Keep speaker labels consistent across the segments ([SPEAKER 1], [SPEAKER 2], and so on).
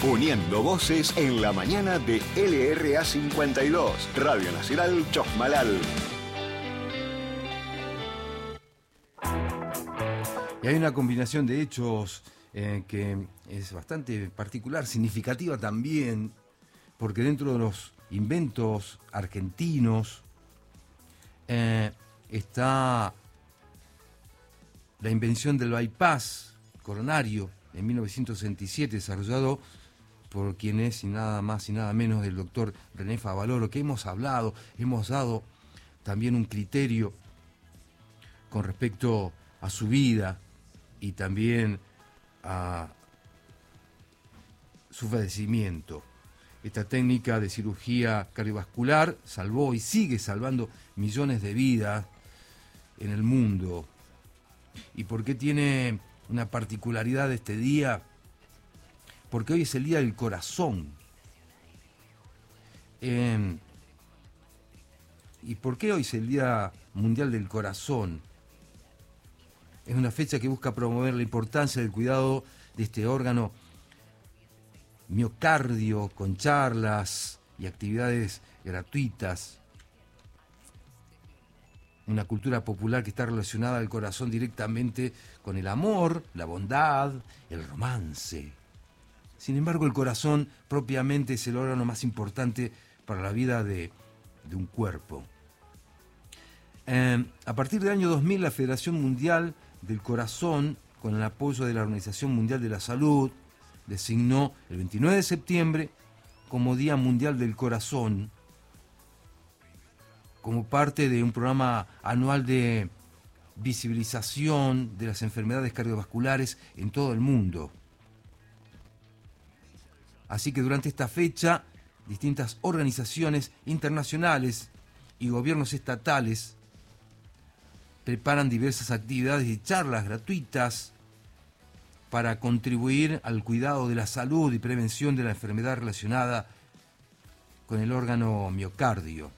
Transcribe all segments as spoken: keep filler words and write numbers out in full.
[SPEAKER 1] Uniendo voces en la mañana de L R A cincuenta y dos, Radio Nacional Chosmalal.
[SPEAKER 2] Y hay una combinación de hechos eh, que es bastante particular, significativa también, porque dentro de los inventos argentinos eh, está la invención del bypass coronario en mil novecientos sesenta y siete, desarrollado por quien es y nada más y nada menos del doctor René Favaloro, que hemos hablado, hemos dado también un criterio con respecto a su vida y también a su fallecimiento. Esta técnica de cirugía cardiovascular salvó y sigue salvando millones de vidas en el mundo. ¿Y por qué tiene una particularidad este día? Porque hoy es el Día del Corazón. Eh, ¿Y por qué hoy es el Día Mundial del Corazón? Es una fecha que busca promover la importancia del cuidado de este órgano miocardio, con charlas y actividades gratuitas. Una cultura popular que está relacionada al corazón directamente con el amor, la bondad, el romance. Sin embargo, el corazón propiamente es el órgano más importante para la vida de, de un cuerpo. Eh, a partir del año dos mil, la Federación Mundial del Corazón, con el apoyo de la Organización Mundial de la Salud, designó el veintinueve de septiembre como Día Mundial del Corazón, como parte de un programa anual de visibilización de las enfermedades cardiovasculares en todo el mundo. Así que durante esta fecha, distintas organizaciones internacionales y gobiernos estatales preparan diversas actividades y charlas gratuitas para contribuir al cuidado de la salud y prevención de la enfermedad relacionada con el órgano miocardio.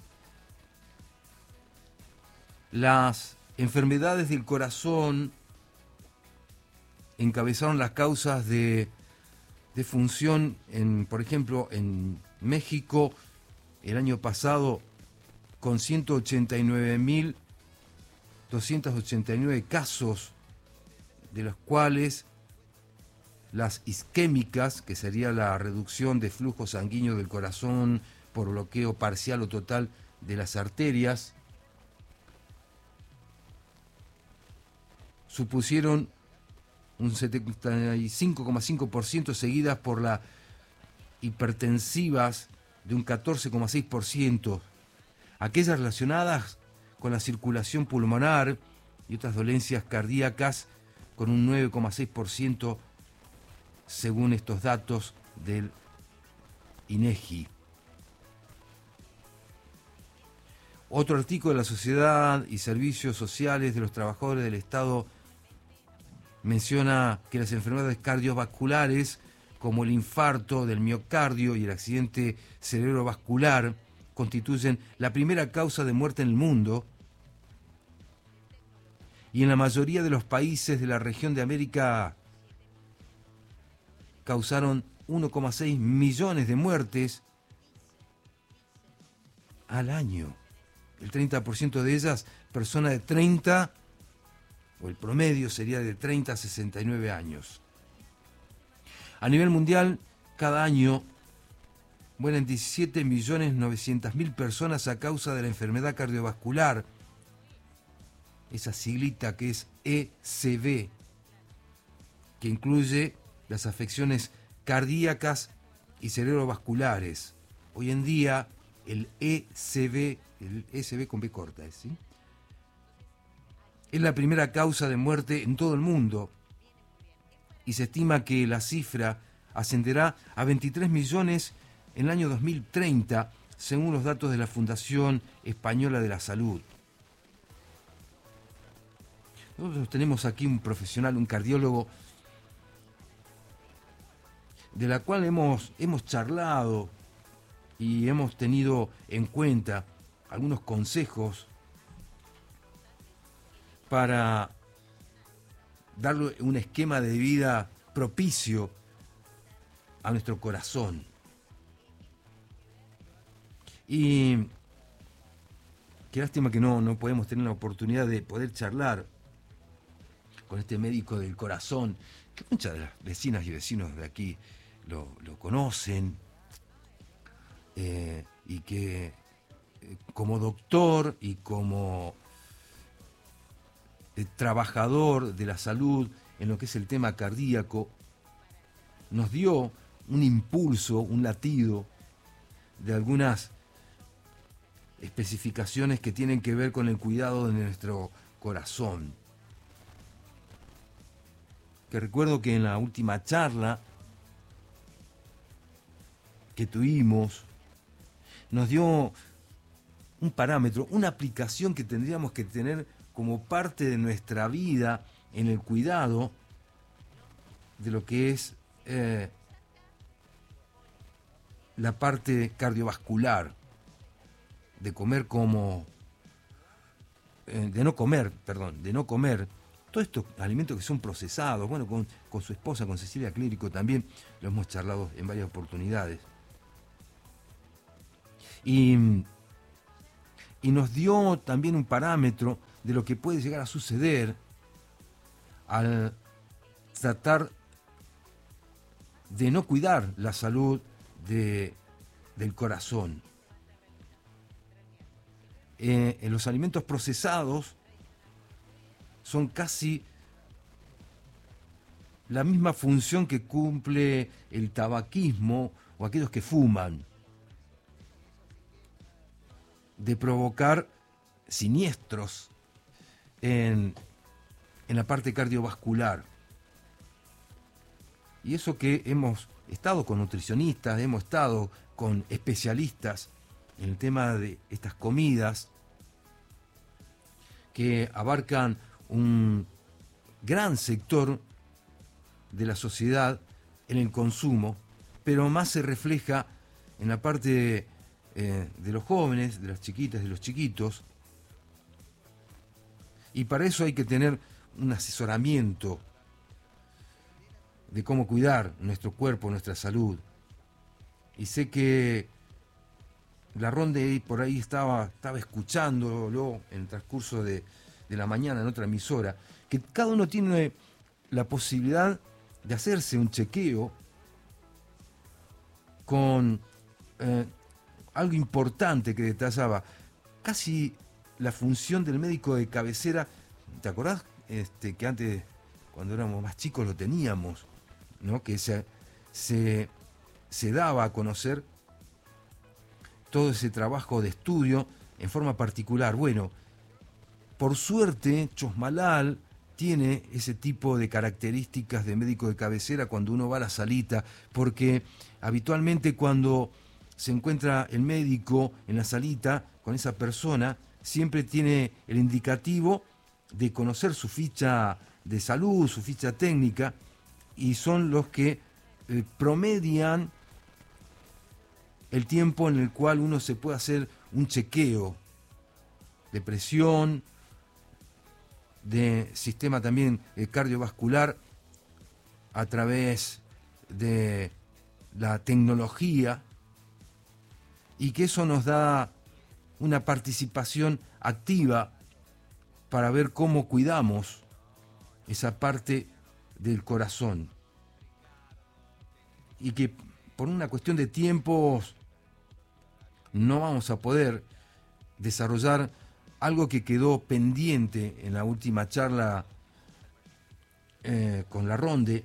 [SPEAKER 2] Las enfermedades del corazón encabezaron las causas de, de función, en, por ejemplo, en México, el año pasado, con ciento ochenta y nueve mil doscientos ochenta y nueve casos, de los cuales las isquémicas, que sería la reducción de flujo sanguíneo del corazón por bloqueo parcial o total de las arterias, supusieron un setenta y cinco coma cinco por ciento, seguidas por las hipertensivas de un catorce coma seis por ciento, aquellas relacionadas con la circulación pulmonar y otras dolencias cardíacas con un nueve coma seis por ciento según estos datos del INEGI. Otro artículo de la Sociedad y Servicios Sociales de los Trabajadores del Estado menciona que las enfermedades cardiovasculares, como el infarto del miocardio y el accidente cerebrovascular, constituyen la primera causa de muerte en el mundo, y en la mayoría de los países de la región de América causaron uno coma seis millones de muertes al año. El treinta por ciento de ellas, personas de treinta, o el promedio sería de treinta a sesenta y nueve años. A nivel mundial, cada año mueren diecisiete millones novecientas mil personas a causa de la enfermedad cardiovascular, esa siglita que es E C V, que incluye las afecciones cardíacas y cerebrovasculares. Hoy en día, el E C V, el E C V con B corta, ¿sí?, es la primera causa de muerte en todo el mundo, y se estima que la cifra ascenderá a veintitrés millones en el año dos mil treinta, según los datos de la Fundación Española de la Salud. Nosotros tenemos aquí un profesional, un cardiólogo, de la cual hemos, hemos charlado y hemos tenido en cuenta algunos consejos para darle un esquema de vida propicio a nuestro corazón. Y qué lástima que no, no podemos tener la oportunidad de poder charlar con este médico del corazón, que muchas de las vecinas y vecinos de aquí lo, lo conocen, eh, y que eh, como doctor y como eh, trabajador de la salud en lo que es el tema cardíaco, nos dio un impulso, un latido de algunas especificaciones que tienen que ver con el cuidado de nuestro corazón. Que recuerdo que en la última charla que tuvimos, nos dio un parámetro, una aplicación que tendríamos que tener como parte de nuestra vida en el cuidado de lo que es eh, la parte cardiovascular, de comer como, eh, de no comer, perdón, de no comer todos estos alimentos que son procesados. Bueno, con, con su esposa, con Cecilia Clérico también lo hemos charlado en varias oportunidades. Y, y nos dio también un parámetro de lo que puede llegar a suceder al tratar de no cuidar la salud de, del corazón. Eh, en los alimentos procesados son casi la misma función que cumple el tabaquismo o aquellos que fuman, de provocar siniestros en, en la parte cardiovascular. Y eso que hemos estado con nutricionistas, hemos estado con especialistas en el tema de estas comidas que abarcan un gran sector de la sociedad en el consumo, pero más se refleja en la parte de, eh, de los jóvenes, de las chiquitas, de los chiquitos, y para eso hay que tener un asesoramiento de cómo cuidar nuestro cuerpo, nuestra salud. Y sé que la Ronde por ahí estaba, estaba escuchándolo en el transcurso de, de la mañana en otra emisora, que cada uno tiene la posibilidad de hacerse un chequeo con eh, algo importante que detallaba, casi la función del médico de cabecera. ¿Te acordás este, que antes, cuando éramos más chicos, lo teníamos, ¿no? Que se, se, se daba a conocer todo ese trabajo de estudio en forma particular? Bueno, por suerte, Chosmalal tiene ese tipo de características de médico de cabecera cuando uno va a la salita, porque habitualmente cuando se encuentra el médico en la salita con esa persona, siempre tiene el indicativo de conocer su ficha de salud, su ficha técnica, y son los que eh, promedian el tiempo en el cual uno se puede hacer un chequeo de presión, de sistema también eh, cardiovascular, a través de la tecnología, y que eso nos da una participación activa para ver cómo cuidamos esa parte del corazón. Y que por una cuestión de tiempos no vamos a poder desarrollar algo que quedó pendiente en la última charla eh, con la Ronde.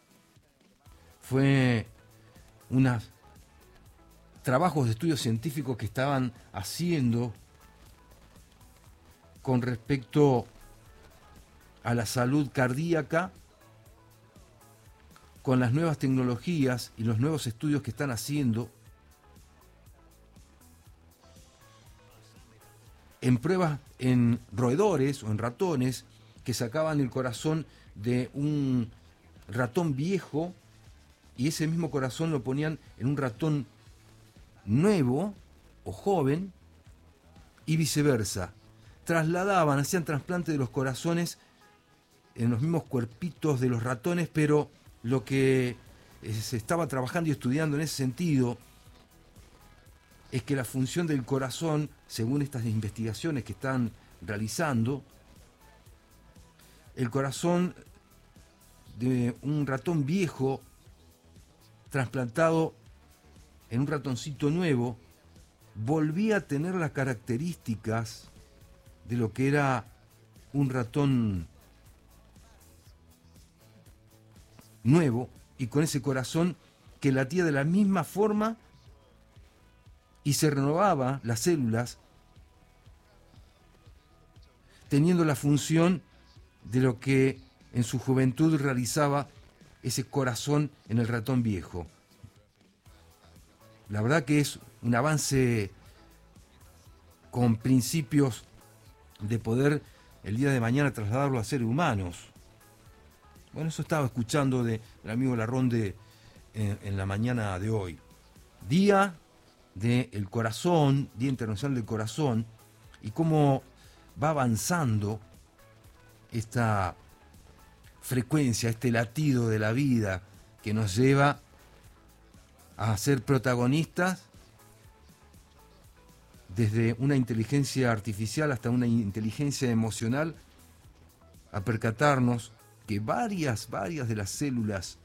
[SPEAKER 2] Fue unos trabajos de estudios científicos que estaban haciendo con respecto a la salud cardíaca, con las nuevas tecnologías y los nuevos estudios que están haciendo en pruebas en roedores o en ratones, que sacaban el corazón de un ratón viejo y ese mismo corazón lo ponían en un ratón nuevo o joven, y viceversa. Trasladaban, hacían trasplante de los corazones en los mismos cuerpitos de los ratones, pero lo que eh, se estaba trabajando y estudiando en ese sentido es que la función del corazón, según estas investigaciones que están realizando, el corazón de un ratón viejo trasplantado en un ratoncito nuevo volvía a tener las características de lo que era un ratón nuevo, y con ese corazón que latía de la misma forma y se renovaba las células, teniendo la función de lo que en su juventud realizaba ese corazón en el ratón viejo. La verdad que es un avance con principios de poder el día de mañana trasladarlo a seres humanos. Bueno, eso estaba escuchando de, del amigo Larronde en, en la mañana de hoy. Día del Corazón, Día Internacional del Corazón, y cómo va avanzando esta frecuencia, este latido de la vida que nos lleva a ser protagonistas desde una inteligencia artificial hasta una inteligencia emocional, a percatarnos que varias, varias de las células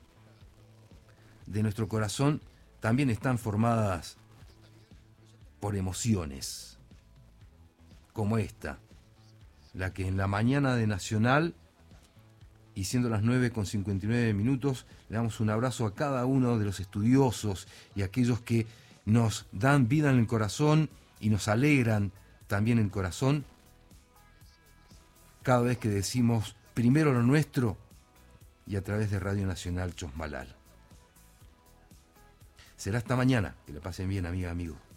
[SPEAKER 2] de nuestro corazón también están formadas por emociones, como esta, la que en la mañana de Nacional, y siendo las nueve con cincuenta y nueve minutos, le damos un abrazo a cada uno de los estudiosos y a aquellos que nos dan vida en el corazón y nos alegran también el corazón cada vez que decimos primero lo nuestro, y a través de Radio Nacional Chosmalal. Será hasta mañana. Que la pasen bien, amiga, amigo.